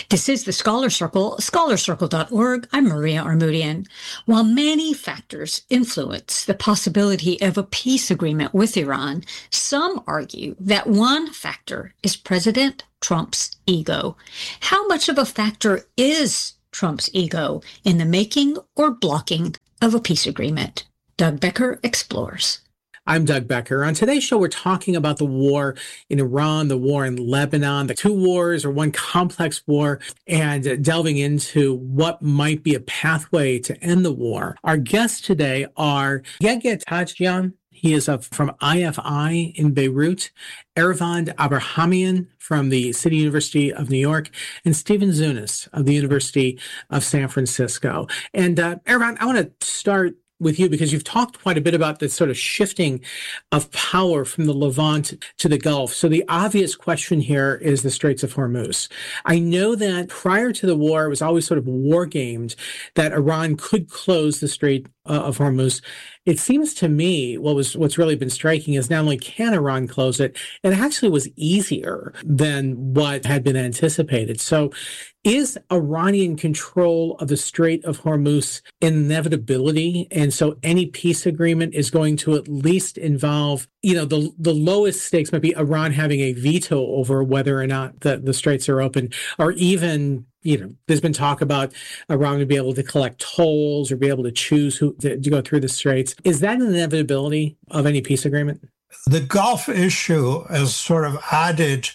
This is the Scholar Circle, scholarcircle.org. I'm Maria Armoudian. While many factors influence the possibility of a peace agreement with Iran, some argue that one factor is President Trump's ego. How much of a factor is Trump's ego in the making or blocking of a peace agreement? Doug Becker explores. I'm Doug Becker. On today's show, we're talking about the war in Iran, the war in Lebanon, the two wars or one complex war, and delving into what might be a pathway to end the war. Our guests today are Yeged Tajjian. He is from IFI in Beirut, Ervand Abrahamian from the City University of New York, and Stephen Zunis of the University of San Francisco. And Ervand, I want to start with you because you've talked quite a bit about this sort of shifting of power from the Levant to the Gulf. So the obvious question here is the Straits of Hormuz. I know that prior to the war, it was always sort of war gamed that Iran could close the Strait of Hormuz. It seems to me what's really been striking is not only can Iran close it, it actually was easier than what had been anticipated. So is Iranian control of the Strait of Hormuz an inevitability? And so any peace agreement is going to at least involve, the lowest stakes might be Iran having a veto over whether or not the straits are open, or even, there's been talk about Iran to be able to collect tolls or be able to choose who to go through the straits. Is that an inevitability of any peace agreement? The Gulf issue has sort of added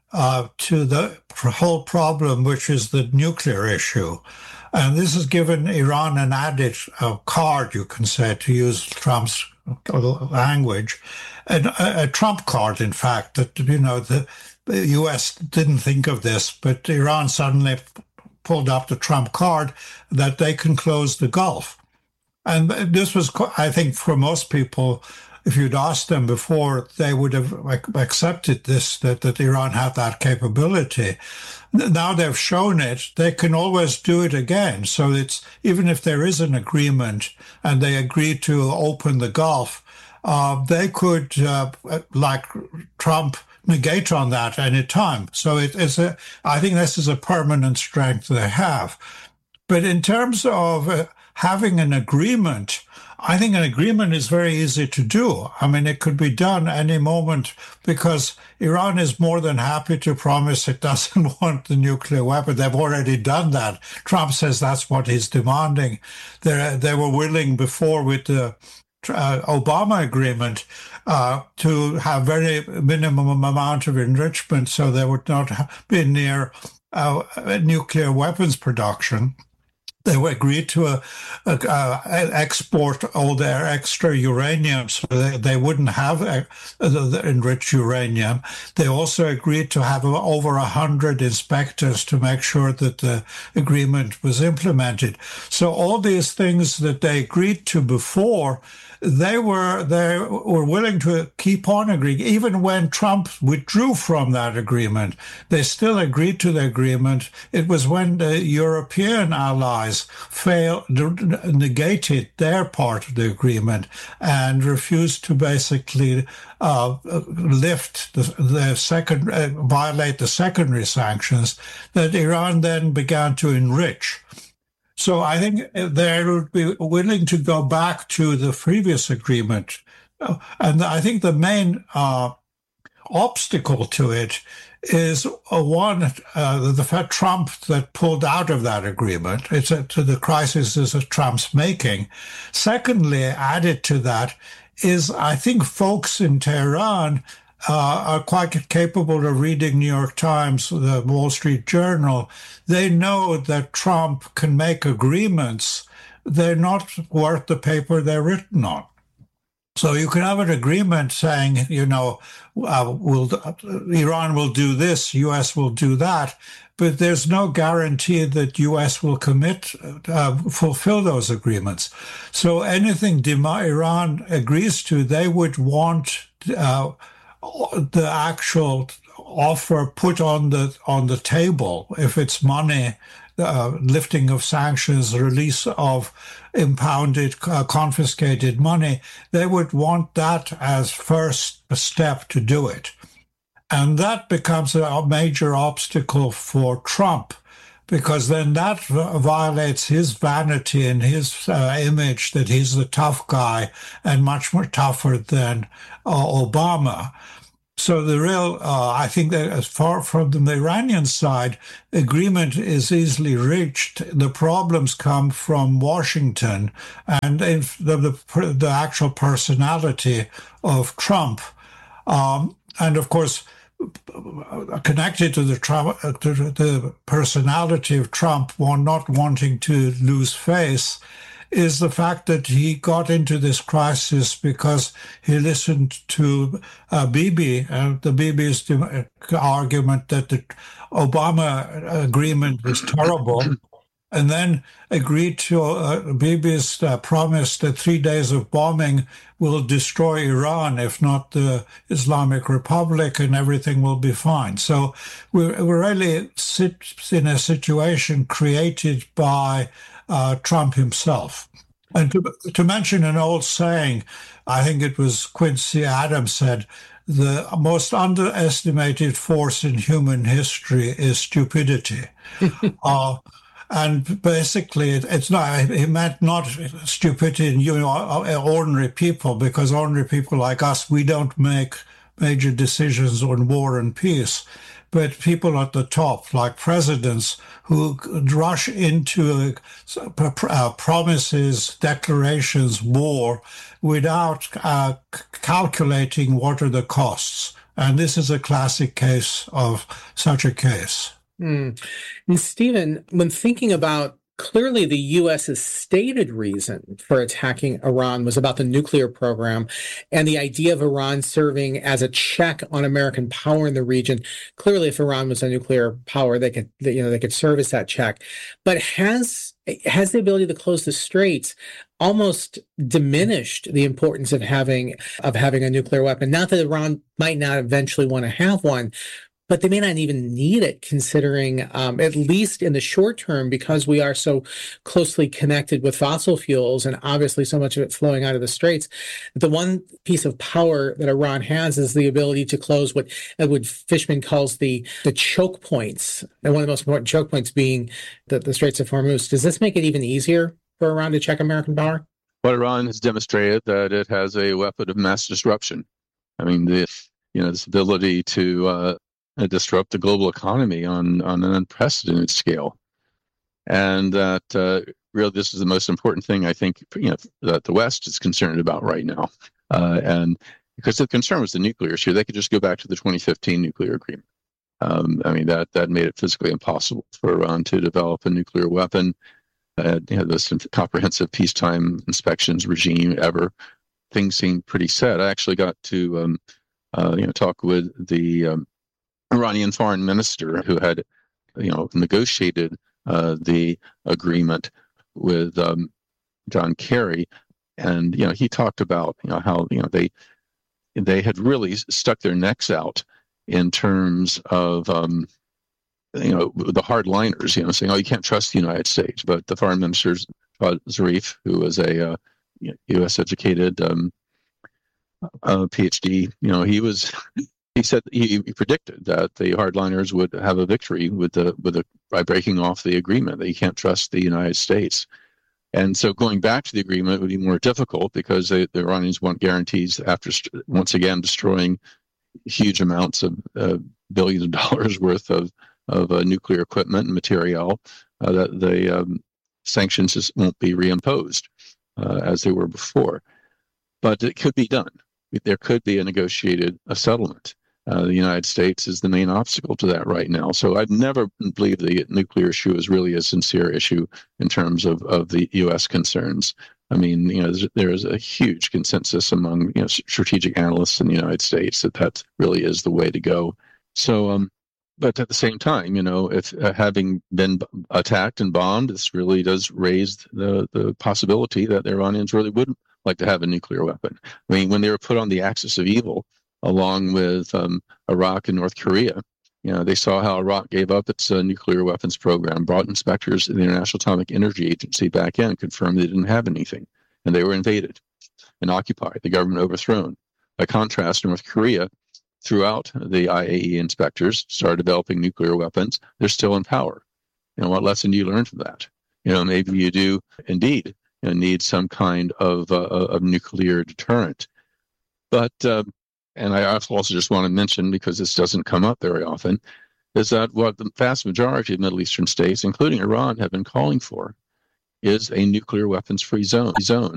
to the whole problem, which is the nuclear issue. And this has given Iran an added card, you can say, to use Trump's language, a Trump card, in fact, that, the U.S. didn't think of this, but Iran suddenly pulled up the Trump card that they can close the Gulf. And this was, I think, for most people, if you'd asked them before, they would have accepted this, that Iran had that capability. Now they've shown it, they can always do it again. So it's, even if there is an agreement and they agree to open the Gulf, they could, like Trump, negate on that any time. So I think this is a permanent strength they have. But in terms of having an agreement, I think an agreement is very easy to do. I mean, it could be done any moment because Iran is more than happy to promise it doesn't want the nuclear weapon. They've already done that. Trump says that's what he's demanding. They were willing before with the Obama agreement to have very minimum amount of enrichment so they would not be near nuclear weapons production. They agreed to export all their extra uranium so they wouldn't have the enriched uranium. They also agreed to have over 100 inspectors to make sure that the agreement was implemented. So all these things that they agreed to before, they were willing to keep on agreeing. Even when Trump withdrew from that agreement, they still agreed to the agreement. It was when the European allies negated their part of the agreement and refused to basically lift violate the secondary sanctions that Iran then began to enrich. So I think they would be willing to go back to the previous agreement. And I think the main obstacle to it is the fact Trump that pulled out of that agreement. It's to the crisis is Trump's making. Secondly, added to that is I think folks in Tehran are quite capable of reading New York Times, the Wall Street Journal. They know that Trump can make agreements. They're not worth the paper they're written on. So you can have an agreement saying, Iran will do this, U.S. will do that, but there's no guarantee that U.S. will fulfill those agreements. So anything Iran agrees to, they would want the actual offer put on the table. If it's money, lifting of sanctions, release of impounded, confiscated money, they would want that as first step to do it. And that becomes a major obstacle for Trump because then that violates his vanity and his image that he's the tough guy and much more tougher than Obama. So the real, I think that as far from the Iranian side, agreement is easily reached. The problems come from Washington and if the actual personality of Trump. And of course, connected to the personality of Trump, not wanting to lose face, is the fact that he got into this crisis because he listened to Bibi, the Bibi's argument that the Obama agreement was terrible, and then agreed to Bibi's promise that 3 days of bombing will destroy Iran, if not the Islamic Republic, and everything will be fine. So we really sit in a situation created by Trump himself. And to mention an old saying, I think it was Quincy Adams said, the most underestimated force in human history is stupidity. And basically, it's not, he meant not stupidity in ordinary people, because ordinary people like us, we don't make major decisions on war and peace. But people at the top, like presidents, who rush into promises, declarations, war, without calculating what are the costs. And this is a classic case of such a case. And Stephen, when thinking about clearly the U.S.'s stated reason for attacking Iran was about the nuclear program and the idea of Iran serving as a check on American power in the region. Clearly, if Iran was a nuclear power, they could serve as that check. But has the ability to close the straits almost diminished the importance of having a nuclear weapon? Not that Iran might not eventually want to have one, but they may not even need it, considering, at least in the short term, because we are so closely connected with fossil fuels and obviously so much of it flowing out of the straits. The one piece of power that Iran has is the ability to close what Edward Fishman calls the choke points, and one of the most important choke points being the Straits of Hormuz. Does this make it even easier for Iran to check American power? Well, Iran has demonstrated that it has a weapon of mass disruption. I mean, this ability to disrupt the global economy on an unprecedented scale, and that really this is the most important thing I think that the West is concerned about right now. And because the concern was the nuclear issue, they could just go back to the 2015 nuclear agreement. I mean that made it physically impossible for Iran to develop a nuclear weapon. The most comprehensive peacetime inspections regime ever. Things seemed pretty set. I actually got to talk with the Iranian foreign minister who had, negotiated the agreement with John Kerry, and he talked about how they had really stuck their necks out in terms of the hardliners, saying, you can't trust the United States. But the foreign minister Zarif, who was a U.S. educated PhD, he said he predicted that the hardliners would have a victory by breaking off the agreement, that you can't trust the United States. And so going back to the agreement would be more difficult because the Iranians want guarantees after once again destroying huge amounts of billions of dollars worth of nuclear equipment and material, that the sanctions just won't be reimposed as they were before. But it could be done. There could be a negotiated settlement. The United States is the main obstacle to that right now. So I've never believed the nuclear issue is really a sincere issue in terms of the U.S. concerns. I mean, there is a huge consensus among strategic analysts in the United States that really is the way to go. So, but at the same time, if having been attacked and bombed, this really does raise the possibility that the Iranians really would like to have a nuclear weapon. I mean, when they were put on the axis of evil, along with Iraq and North Korea, they saw how Iraq gave up its nuclear weapons program, brought inspectors in the International Atomic Energy Agency back in, confirmed they didn't have anything, and they were invaded and occupied, the government overthrown. By contrast, North Korea, throughout the IAEA inspectors, started developing nuclear weapons. They're still in power. What lesson do you learn from that? Maybe you do indeed need some kind of nuclear deterrent. But, and I also just want to mention, because this doesn't come up very often, is that what the vast majority of Middle Eastern states, including Iran, have been calling for is a nuclear weapons-free zone.